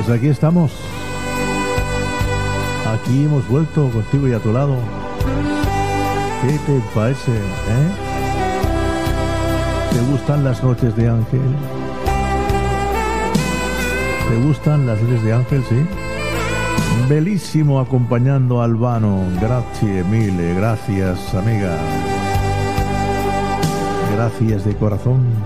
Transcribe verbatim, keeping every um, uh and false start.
Pues aquí estamos. Aquí hemos vuelto contigo y a tu lado. ¿Qué te parece, eh? ¿Te gustan las noches de Ángel? ¿Te gustan las noches de Ángel, sí? Bellísimo acompañando a Albano. Grazie mille, gracias amiga. Gracias de corazón.